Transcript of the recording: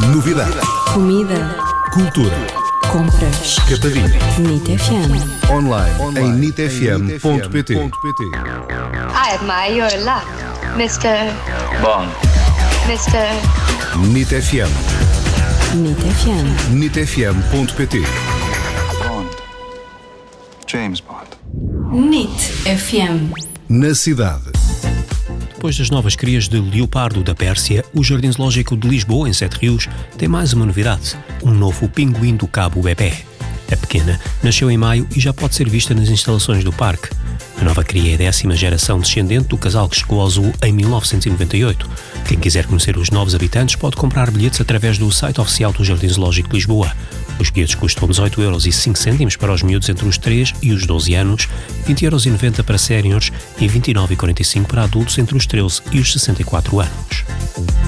Novidade. Comida. Cultura. Compras. Catarina. NIT FM. Online em nitfm.pt. I admire your luck, Mr. Bond. Mr. NIT FM. NIT FM. nitfm.pt. Bond. James Bond. NIT FM. Na cidade. Depois das novas crias de leopardo da Pérsia, o Jardim Zoológico de Lisboa, em Sete Rios, tem mais uma novidade: um novo pinguim do Cabo bebé. A pequena nasceu em maio e já pode ser vista nas instalações do parque. A nova cria é a 10ª geração descendente do casal que chegou ao zoo em 1998. Quem quiser conhecer os novos habitantes pode comprar bilhetes através do site oficial do Jardim Zoológico de Lisboa. Os bilhetes custam 18,05€ para os miúdos entre os 3 e os 12 anos, 20,90€ para séniores e 29,45€ para adultos entre os 13 e os 64 anos.